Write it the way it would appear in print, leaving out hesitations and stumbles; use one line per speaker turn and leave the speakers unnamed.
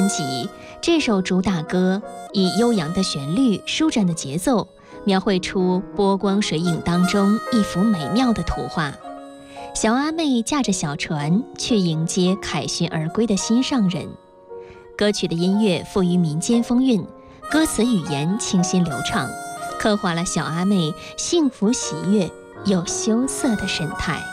专辑，这首主打歌以悠扬的旋律、舒展的节奏，描绘出波光水影当中一幅美妙的图画。小阿妹驾着小船去迎接凯旋而归的心上人。歌曲的音乐富于民间风韵，歌词语言清新流畅，刻画了小阿妹幸福喜悦又羞涩的神态。